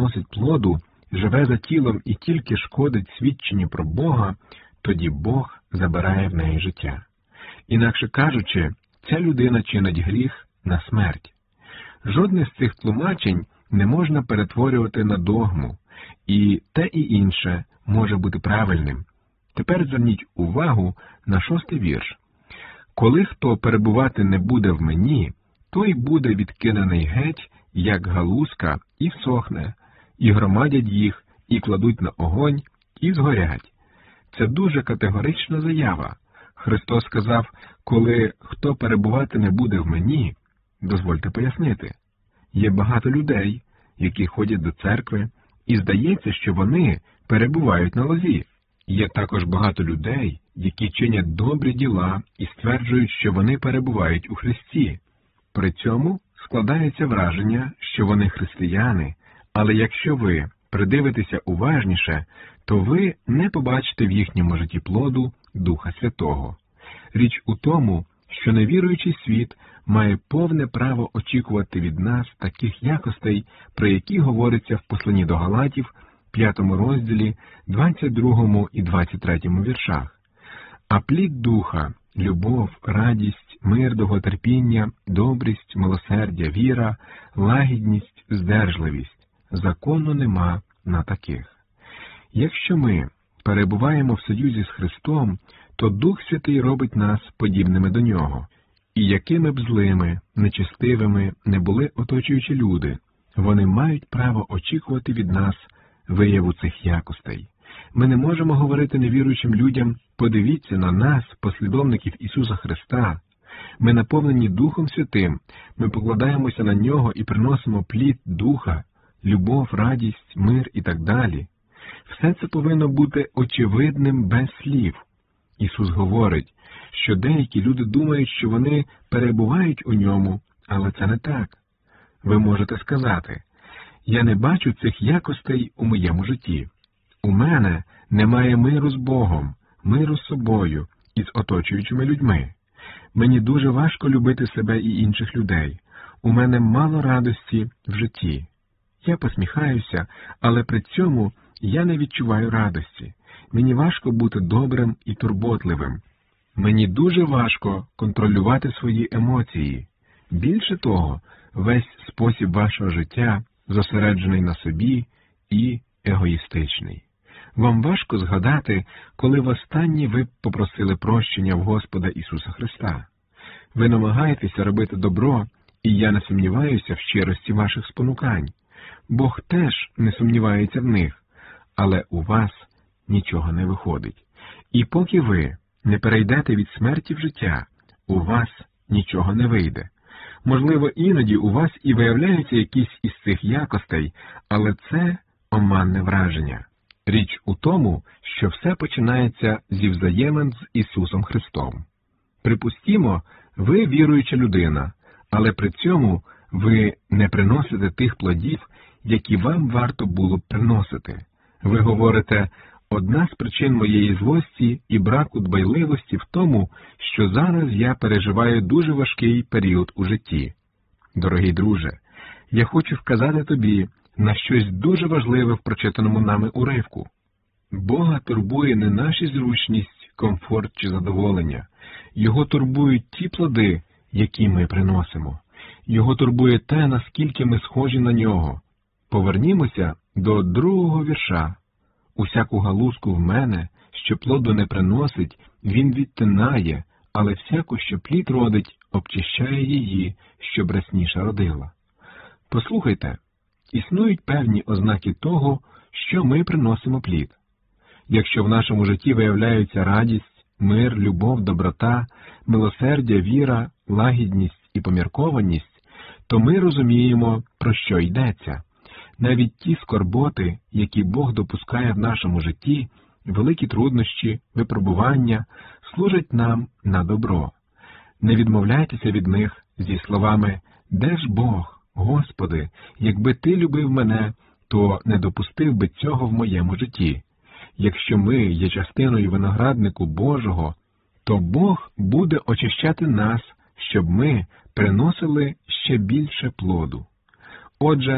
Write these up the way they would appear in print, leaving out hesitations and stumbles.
приносить плоду, живе за тілом і тільки шкодить свідченню про Бога, тоді Бог забирає в неї життя. Інакше кажучи, ця людина чинить гріх на смерть. Жодне з цих тлумачень не можна перетворювати на догму, і те і інше може бути правильним. Тепер зверніть увагу на 6-й вірш. «Коли хто перебувати не буде в мені, той буде відкинений геть, як галузка, і всохне, і громадять їх, і кладуть на огонь, і згорять». Це дуже категорична заява. Христос сказав, коли хто перебувати не буде в мені, дозвольте пояснити. Є багато людей, які ходять до церкви, і здається, що вони перебувають на лозі. Є також багато людей, які чинять добрі діла і стверджують, що вони перебувають у Христі. При цьому складається враження, що вони християни, але якщо ви придивитеся уважніше, то ви не побачите в їхньому житті плоду Духа Святого. Річ у тому, що невіруючий світ має повне право очікувати від нас таких якостей, про які говориться в посланні до Галатів, 5 розділі, 22 і 23 віршах. А плід Духа – любов, радість, мир, довготерпіння, добрість, милосердя, віра, лагідність, здержливість. Закону нема на таких. Якщо ми перебуваємо в союзі з Христом, то Дух Святий робить нас подібними до Нього. І якими б злими, нечестивими не були оточуючі люди, вони мають право очікувати від нас вияву цих якостей. Ми не можемо говорити невіруючим людям: подивіться на нас, послідовників Ісуса Христа. Ми наповнені Духом Святим, ми покладаємося на Нього і приносимо плід Духа, любов, радість, мир і так далі. Все це повинно бути очевидним без слів. Ісус говорить, що деякі люди думають, що вони перебувають у Ньому, але це не так. Ви можете сказати: я не бачу цих якостей у моєму житті. У мене немає миру з Богом, миру з собою і з оточуючими людьми. Мені дуже важко любити себе і інших людей. У мене мало радості в житті. Я посміхаюся, але при цьому я не відчуваю радості. Мені важко бути добрим і турботливим. Мені дуже важко контролювати свої емоції. Більше того, весь спосіб вашого життя зосереджений на собі і егоїстичний. Вам важко згадати, коли востаннє ви попросили прощення в Господа Ісуса Христа. Ви намагаєтеся робити добро, і я не сумніваюся в щирості ваших спонукань. Бог теж не сумнівається в них, але у вас нічого не виходить. І поки ви не перейдете від смерті в життя, у вас нічого не вийде. Можливо, іноді у вас і виявляються якісь із цих якостей, але це оманне враження. Річ у тому, що все починається зі взаємин з Ісусом Христом. Припустімо, ви віруюча людина, але при цьому ви не приносите тих плодів, які вам варто було б приносити. Ви говорите: одна з причин моєї злості і браку дбайливості в тому, що зараз я переживаю дуже важкий період у житті. Дорогий друже, я хочу вказати тобі на щось дуже важливе в прочитаному нами уривку. Бога турбує не наша зручність, комфорт чи задоволення. Його турбують ті плоди, які ми приносимо. Його турбує те, наскільки ми схожі на Нього. Повернімося до 2-го вірша. «Усяку галузку в мене, що плоду не приносить, він відтинає, але всяку, що плід родить, обчищає її, щоб рясніше родила». Послухайте, існують певні ознаки того, що ми приносимо плід. Якщо в нашому житті виявляються радість, мир, любов, доброта, милосердя, віра, лагідність і поміркованість, то ми розуміємо, про що йдеться. Навіть ті скорботи, які Бог допускає в нашому житті, великі труднощі, випробування, служать нам на добро. Не відмовляйтеся від них зі словами: «Де ж Бог, Господи, якби Ти любив мене, то не допустив би цього в моєму житті». Якщо ми є частиною винограднику Божого, то Бог буде очищати нас, щоб ми приносили ще більше плоду. Отже,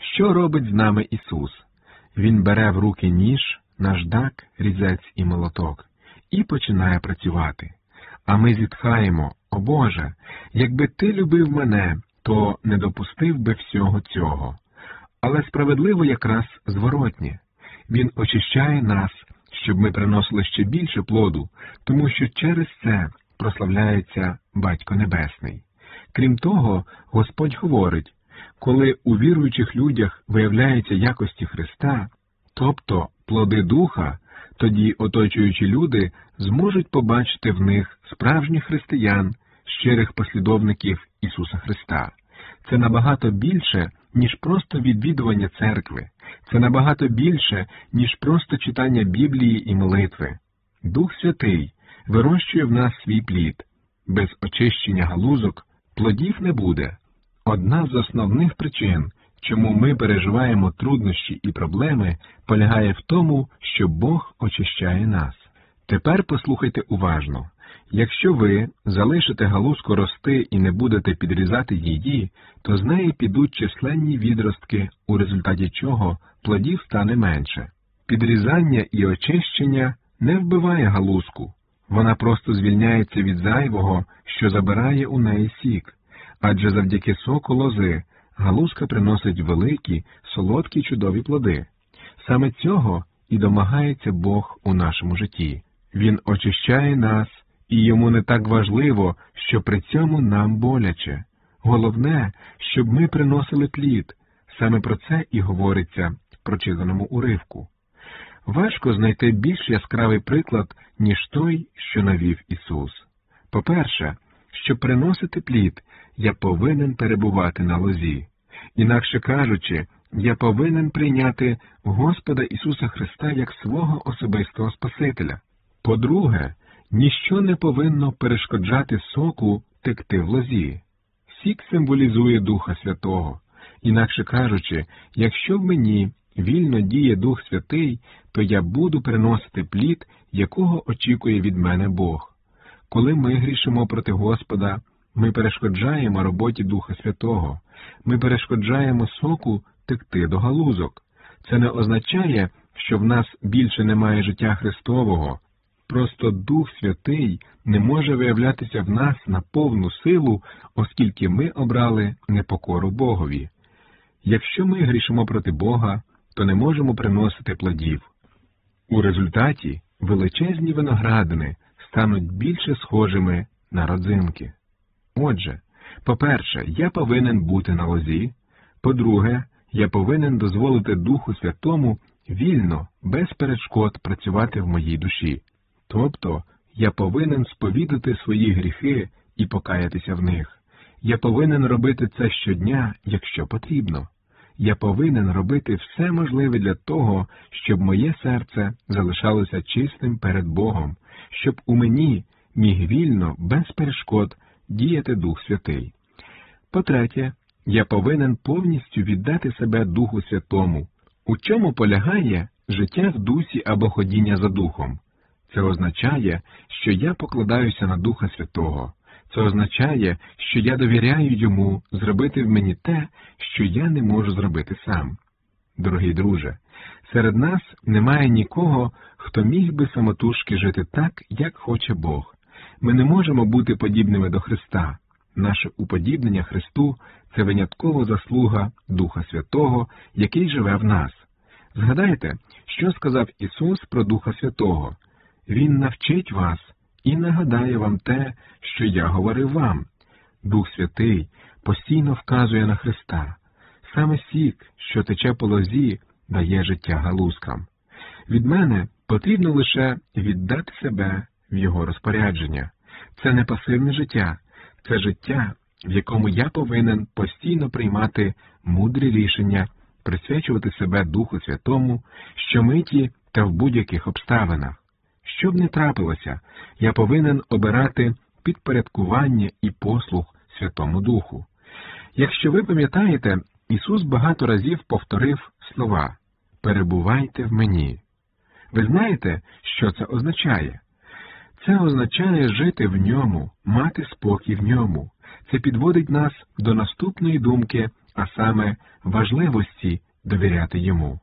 Що робить з нами Ісус? Він бере в руки ніж, наждак, різець і молоток і починає працювати. А ми зітхаємо: «О Боже, якби Ти любив мене, то не допустив би всього цього». Але справедливо якраз зворотнє. Він очищає нас, щоб ми приносили ще більше плоду, тому що через це прославляється Батько Небесний. Крім того, Господь говорить: коли у віруючих людях виявляються якості Христа, тобто плоди Духа, тоді оточуючі люди зможуть побачити в них справжніх християн, щирих послідовників Ісуса Христа. Це набагато більше, ніж просто відвідування церкви. Це набагато більше, ніж просто читання Біблії і молитви. Дух Святий вирощує в нас свій плід. Без очищення галузок плодів не буде. Одна з основних причин, чому ми переживаємо труднощі і проблеми, полягає в тому, що Бог очищає нас. Тепер послухайте уважно. Якщо ви залишите галузку рости і не будете підрізати її, то з неї підуть численні відростки, у результаті чого плодів стане менше. Підрізання і очищення не вбиває галузку. Вона просто звільняється від зайвого, що забирає у неї сік. Адже завдяки соку лози галузка приносить великі, солодкі, чудові плоди. Саме цього і домагається Бог у нашому житті. Він очищає нас, і йому не так важливо, що при цьому нам боляче. Головне, щоб ми приносили плід. Саме про це і говориться в прочитаному уривку. Важко знайти більш яскравий приклад, ніж той, що навів Ісус. По-перше, щоб приносити плід, я повинен перебувати на лозі. Інакше кажучи, я повинен прийняти Господа Ісуса Христа як свого особистого Спасителя. По-друге, ніщо не повинно перешкоджати соку текти в лозі. Сік символізує Духа Святого. Інакше кажучи, якщо в мені вільно діє Дух Святий, то я буду приносити плід, якого очікує від мене Бог. Коли ми грішимо проти Господа, ми перешкоджаємо роботі Духа Святого. Ми перешкоджаємо соку текти до галузок. Це не означає, що в нас більше немає життя Христового. Просто Дух Святий не може виявлятися в нас на повну силу, оскільки ми обрали непокору Богові. Якщо ми грішимо проти Бога, то не можемо приносити плодів. У результаті величезні виноградини стануть більше схожими на родзинки. Отже, по-перше, я повинен бути на лозі. По-друге, я повинен дозволити Духу Святому вільно, без перешкод працювати в моїй душі. Тобто, я повинен сповідати свої гріхи і покаятися в них. Я повинен робити це щодня, якщо потрібно. Я повинен робити все можливе для того, щоб моє серце залишалося чистим перед Богом, щоб у мені міг вільно, без перешкод, діяти Дух Святий. По-третє, я повинен повністю віддати себе Духу Святому. У чому полягає життя в дусі або ходіння за Духом? Це означає, що я покладаюся на Духа Святого. Це означає, що я довіряю Йому зробити в мені те, що я не можу зробити сам. Дорогий друже, серед нас немає нікого, хто міг би самотужки жити так, як хоче Бог. Ми не можемо бути подібними до Христа. Наше уподібнення Христу – це винятково заслуга Духа Святого, який живе в нас. Згадайте, що сказав Ісус про Духа Святого. Він навчить вас і нагадає вам те, що я говорив вам. Дух Святий постійно вказує на Христа. Саме сік, що тече по лозі, дає життя галузкам. Від мене потрібно лише віддати себе в Його розпорядження. Це не пасивне життя, це життя, в якому я повинен постійно приймати мудрі рішення, присвячувати себе Духу Святому, щомиті та в будь-яких обставинах. Що б не трапилося, я повинен обирати підпорядкування і послух Святому Духу. Якщо ви пам'ятаєте, Ісус багато разів повторив слова «перебувайте в мені». Ви знаєте, що це означає? Це означає жити в Ньому, мати спокій в Ньому. Це підводить нас до наступної думки, а саме важливості довіряти йому.